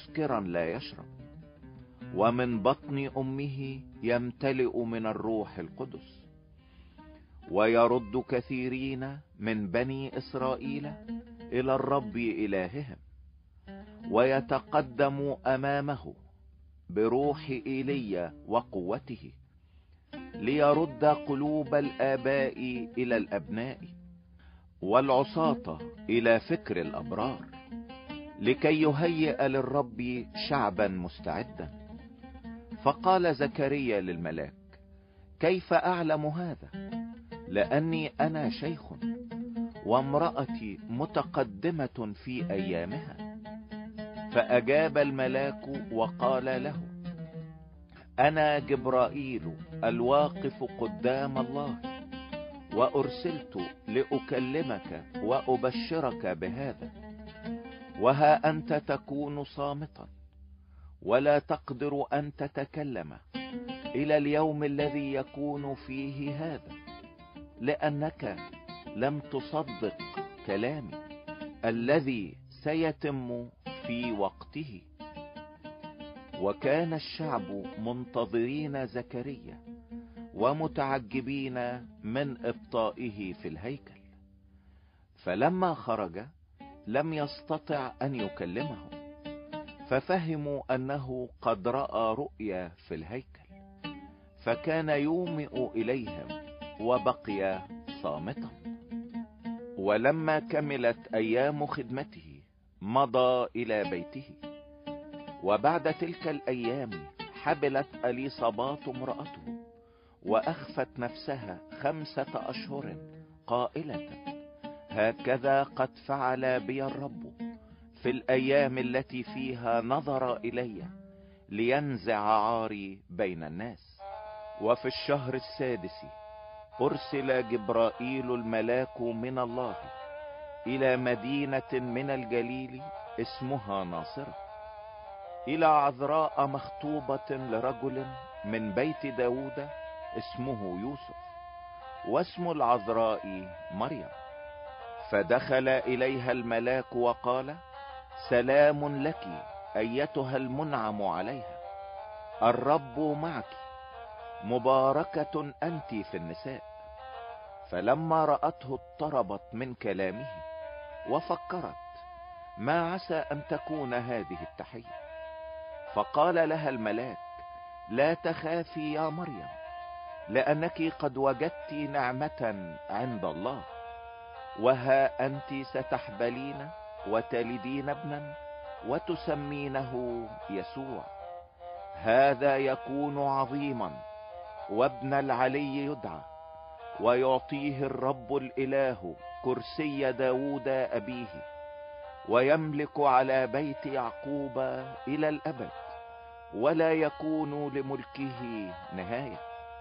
مسكرا لا يشرب، ومن بطن امه يمتلئ من الروح القدس، ويرد كثيرين من بني اسرائيل الى الرب الههم، ويتقدم امامه بروح ايليا وقوته، ليرد قلوب الاباء الى الابناء، والعصاة الى فكر الابرار، لكي يهيئ للرب شعبا مستعدا. فقال زكريا للملاك: كيف اعلم هذا؟ لاني انا شيخ، وامرأتي متقدمة في ايامها. فاجاب الملاك وقال له: انا جبرائيل الواقف قدام الله، وارسلت لاكلمك وابشرك بهذا. وها انت تكون صامتا، ولا تقدر ان تتكلم الى اليوم الذي يكون فيه هذا، لانك لم تصدق كلامي الذي سيتم في وقته. وكان الشعب منتظرين زكريا ومتعجبين من ابطائه في الهيكل. فلما خرج لم يستطع ان يكلمهم، ففهموا انه قد رأى رؤيا في الهيكل، فكان يومئ اليهم وبقي صامتا. ولما كملت ايام خدمته مضى الى بيته. وبعد تلك الايام حبلت اليصابات امرأته، واخفت نفسها 5 اشهر قائلة: هكذا قد فعل بي الرب في الايام التي فيها نظر الي لينزع عاري بين الناس. وفي الشهر 6 ارسل جبرائيل الملاك من الله الى مدينة من الجليل اسمها ناصرة، الى عذراء مخطوبة لرجل من بيت داود اسمه يوسف، واسم العذراء مريم. فدخل اليها الملاك وقال: سلام لك ايتها المنعم عليها، الرب معك، مباركة انت في النساء. فلما رأته اضطربت من كلامه، وفكرت ما عسى ان تكون هذه التحية. فقال لها الملاك: لا تخافي يا مريم، لانك قد وجدت نعمة عند الله، وها انت ستحبلين وتلدين ابنا، وتسمينه يسوع. هذا يكون عظيما، وابن العلي يدعى، ويعطيه الرب الاله كرسي داود ابيه، ويملك على بيت يعقوب الى الابد، ولا يكون لملكه نهاية.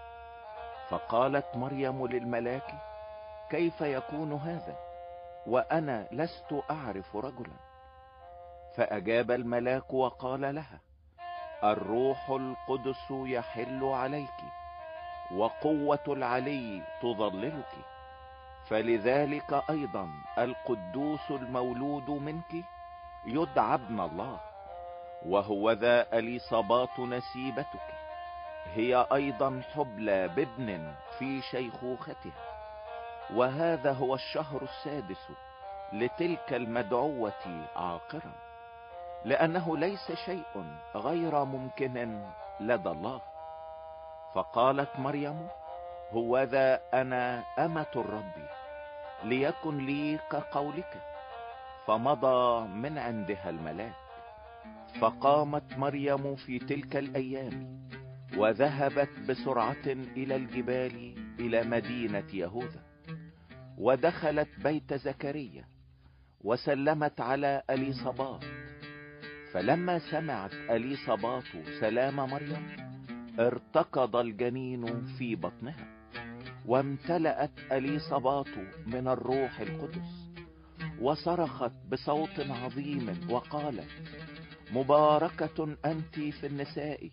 فقالت مريم للملاك: كيف يكون هذا، وانا لست اعرف رجلا؟ فاجاب الملاك وقال لها: الروح القدس يحل عليك، وقوة العلي تظللك، فلذلك ايضا القدوس المولود منك يدعى ابن الله. وهو ذا اليصابات نسيبتك هي ايضا حبلى بابن في شيخوختها، وهذا هو الشهر 6 لتلك المدعوة عاقرا، لانه ليس شيء غير ممكن لدى الله. فقالت مريم: هو ذا انا امة الرب، ليكن لي كقولك. فمضى من عندها الملاك. فقامت مريم في تلك الايام، وذهبت بسرعة الى الجبال الى مدينة يهوذا، ودخلت بيت زكريا، وسلمت على اليصابات. فلما سمعت اليصابات سلام مريم، ارتقض الجنين في بطنها، وامتلأت اليصابات من الروح القدس، وصرخت بصوت عظيم وقالت: مباركة انت في النساء،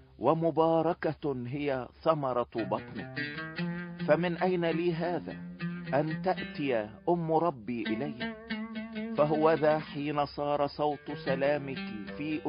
ومباركة هي ثمرة بطنك. فمن اين لي هذا ان تأتي ام ربي الي؟ فهو ذا حين صار صوت سلامك في